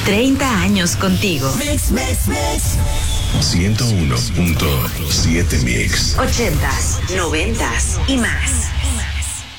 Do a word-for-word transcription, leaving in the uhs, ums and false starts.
treinta años contigo. Mix, mix, mix. ciento uno punto siete Mix. ochentas, noventas y más.